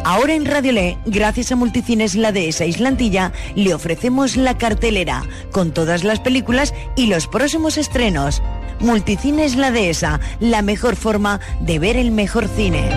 Ahora en Radio Le, gracias a Multicines La Dehesa Islantilla, le ofrecemos la cartelera con todas las películas y los próximos estrenos. Multicines La Dehesa, la mejor forma de ver el mejor cine.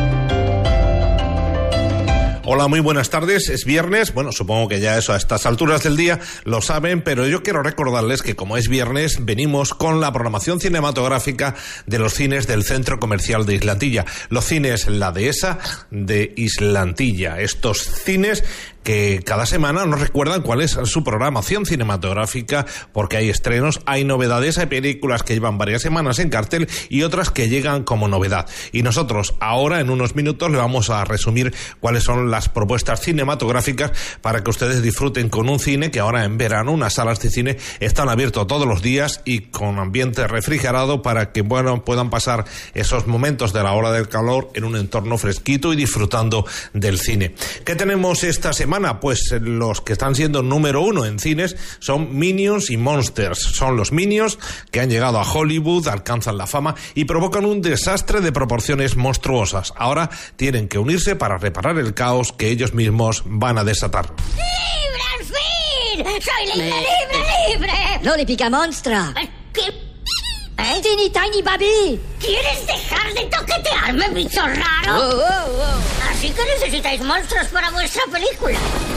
Hola, muy buenas tardes, es viernes, bueno, supongo que ya eso a estas alturas del día lo saben, pero yo quiero recordarles que como es viernes, venimos con la programación cinematográfica de los cines del Centro Comercial de Islantilla, los cines La Dehesa de Islantilla, estos cines que cada semana nos recuerdan cuál es su programación cinematográfica, porque hay estrenos, hay novedades, hay películas que llevan varias semanas en cartel y otras que llegan como novedad. Y nosotros ahora, en unos minutos, le vamos a resumir cuáles son las propuestas cinematográficas para que ustedes disfruten con un cine que ahora en verano, unas salas de cine están abiertas todos los días y con ambiente refrigerado para que, bueno, puedan pasar esos momentos de la hora del calor en un entorno fresquito y disfrutando del cine. ¿Qué tenemos esta semana? Pues los que están siendo número uno en cines son Minions y Monsters. Son los Minions que han llegado a Hollywood, alcanzan la fama y provocan un desastre de proporciones monstruosas. Ahora tienen que unirse para reparar el caos que ellos mismos van a desatar. ¡Libre al fin! ¡Soy libre, libre! Loli pica monstra. ¿Qué? Teeny tiny baby. ¿Quieres dejar de toquetearme, bicho raro? Así que necesitáis monstruos para vuestra película.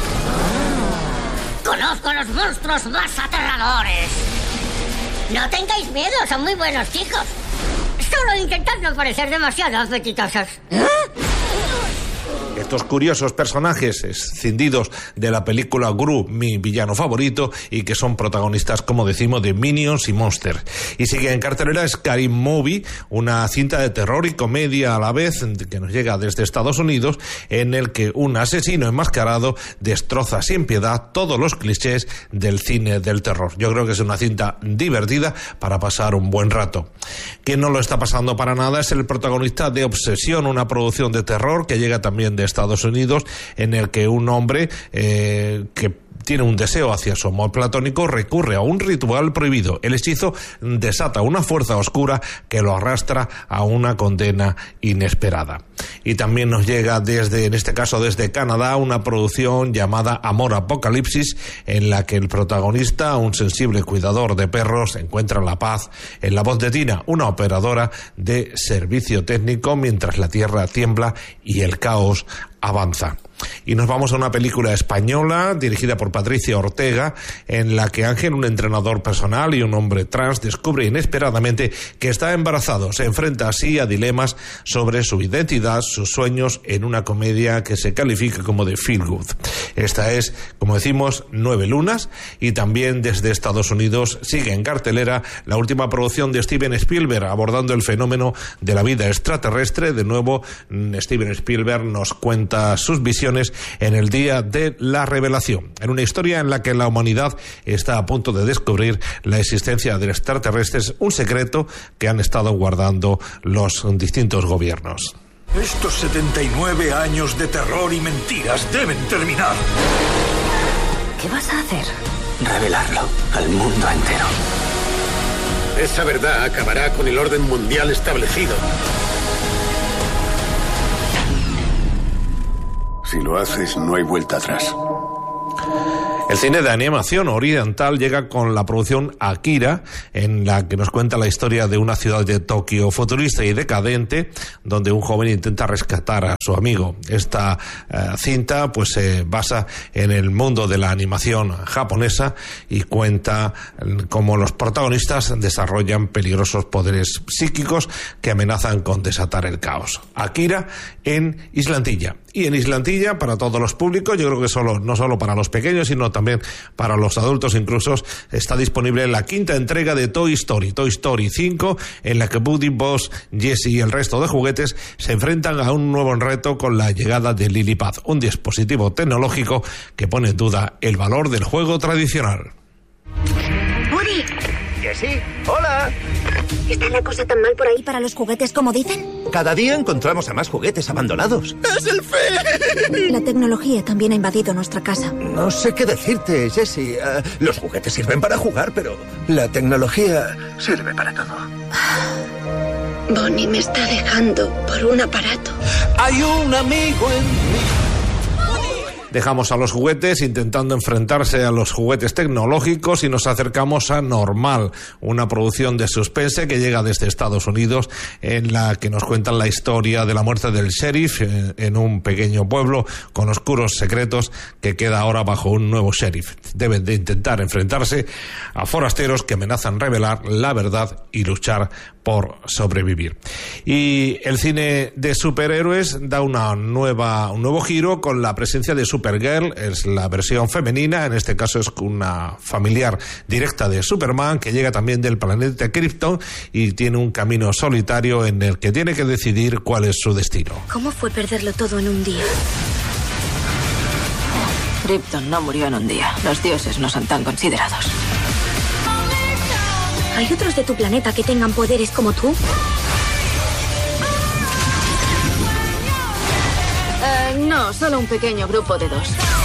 Conozco a los monstruos más aterradores. No tengáis miedo, son muy buenos chicos. Solo intentad no parecer demasiado apetitosos. Estos curiosos personajes escindidos de la película Gru, mi villano favorito, y que son protagonistas, como decimos, de Minions y Monsters. Y sigue en cartelera Scary Movie, una cinta de terror y comedia a la vez que nos llega desde Estados Unidos, en el que un asesino enmascarado destroza sin piedad todos los clichés del cine del terror. Yo creo que es una cinta divertida para pasar un buen rato. Quien no lo está pasando para nada es el protagonista de Obsesión, una producción de terror que llega también de Estados Unidos, en el que un hombre que tiene un deseo hacia su amor platónico recurre a un ritual prohibido. El hechizo desata una fuerza oscura que lo arrastra a una condena inesperada. Y también nos llega en este caso desde Canadá, una producción llamada Amor Apocalipsis, en la que el protagonista, un sensible cuidador de perros, encuentra la paz en la voz de Tina, una operadora de servicio técnico, mientras la tierra tiembla y el caos avanza. Y nos vamos a una película española dirigida por Patricia Ortega, en la que Ángel, un entrenador personal y un hombre trans, descubre inesperadamente que está embarazado. Se enfrenta así a dilemas sobre su identidad, sus sueños, en una comedia que se califica como de feel good. Esta es, como decimos, 9 lunas. Y también desde Estados Unidos sigue en cartelera la última producción de Steven Spielberg, abordando el fenómeno de la vida extraterrestre. De nuevo, Steven Spielberg nos cuenta sus visiones en el día de la revelación, en una historia en la que la humanidad está a punto de descubrir la existencia de extraterrestres, un secreto que han estado guardando los distintos gobiernos. Estos 79 años de terror y mentiras deben terminar. ¿Qué vas a hacer? Revelarlo al mundo entero. Esa verdad acabará con el orden mundial establecido. Si lo haces, no hay vuelta atrás. El cine de animación oriental llega con la producción Akira, en la que nos cuenta la historia de una ciudad de Tokio futurista y decadente, donde un joven intenta rescatar a su amigo. Esta cinta pues se basa en el mundo de la animación japonesa y cuenta cómo los protagonistas desarrollan peligrosos poderes psíquicos que amenazan con desatar el caos. Akira en Islantilla. Y en Islantilla, para todos los públicos, yo creo que no solo para los pequeños, sino también para los adultos incluso, está disponible la quinta entrega de Toy Story 5, en la que Woody, Buzz, Jessie y el resto de juguetes se enfrentan a un nuevo reto con la llegada de Lily-Pad, un dispositivo tecnológico que pone en duda el valor del juego tradicional. Woody. Jessie, hola. ¿Está la cosa tan mal por ahí para los juguetes como dicen? Cada día encontramos a más juguetes abandonados. ¡Es el fin! La tecnología también ha invadido nuestra casa. No sé qué decirte, Jessie. Los juguetes sirven para jugar, pero la tecnología sirve para todo. Bonnie me está dejando por un aparato. Hay un amigo en mí. Dejamos a los juguetes intentando enfrentarse a los juguetes tecnológicos y nos acercamos a Normal, una producción de suspense que llega desde Estados Unidos, en la que nos cuentan la historia de la muerte del sheriff en un pequeño pueblo con oscuros secretos que queda ahora bajo un nuevo sheriff. Deben de intentar enfrentarse a forasteros que amenazan revelar la verdad y luchar por sobrevivir. Y el cine de superhéroes da un nuevo giro con la presencia de Supergirl. Es la versión femenina, en este caso es una familiar directa de Superman, que llega también del planeta Krypton y tiene un camino solitario en el que tiene que decidir cuál es su destino. ¿Cómo fue perderlo todo en un día? Krypton no murió en un día. Los dioses no son tan considerados. ¿Hay otros de tu planeta que tengan poderes como tú? No, solo un pequeño grupo de 2.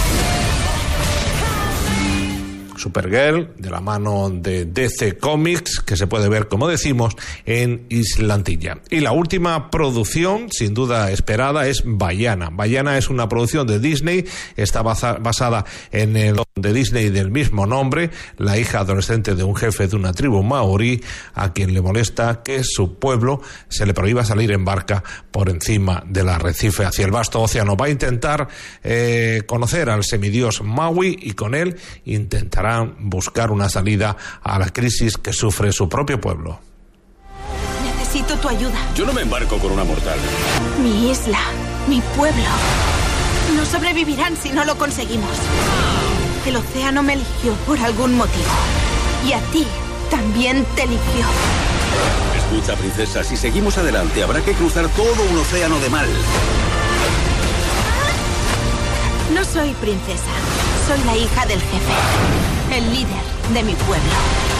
Supergirl, de la mano de DC Comics, que se puede ver, como decimos, en Islantilla. Y la última producción, sin duda esperada, es Vaiana. Vaiana es una producción de Disney, está basada en el de Disney del mismo nombre, la hija adolescente de un jefe de una tribu maorí, a quien le molesta que su pueblo se le prohíba salir en barca por encima del arrecife hacia el vasto océano. Va a intentar conocer al semidios Maui y con él intentará buscar una salida a la crisis que sufre su propio pueblo. Necesito tu ayuda. Yo no me embarco con una mortal. Mi isla, mi pueblo, no sobrevivirán si no lo conseguimos. El océano me eligió por algún motivo. Y a ti también te eligió. Escucha, princesa, si seguimos adelante habrá que cruzar todo un océano de mal. No soy princesa, soy la hija del jefe, el líder de mi pueblo.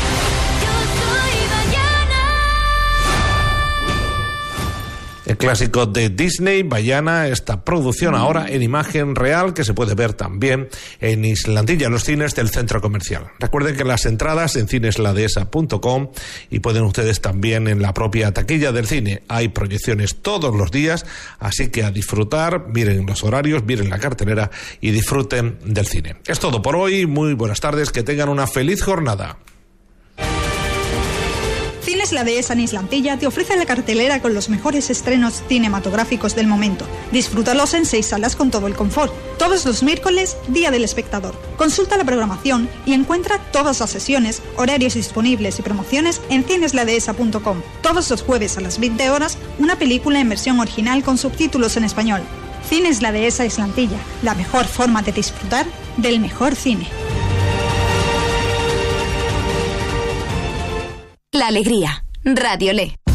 El clásico de Disney, Vaiana, esta producción ahora en imagen real que se puede ver también en Islantilla, los cines del centro comercial. Recuerden que las entradas en cinesladehesa.com y pueden ustedes también en la propia taquilla del cine. Hay proyecciones todos los días, así que a disfrutar, miren los horarios, miren la cartelera y disfruten del cine. Es todo por hoy, muy buenas tardes, que tengan una feliz jornada. Cines La Dehesa en Islantilla te ofrece la cartelera con los mejores estrenos cinematográficos del momento. Disfrútalos en 6 salas con todo el confort. Todos los miércoles, Día del Espectador. Consulta la programación y encuentra todas las sesiones, horarios disponibles y promociones en cinesladehesa.com. Todos los jueves a las 20 horas, una película en versión original con subtítulos en español. Cines La Dehesa Islantilla, la mejor forma de disfrutar del mejor cine. La alegría. Radio Le.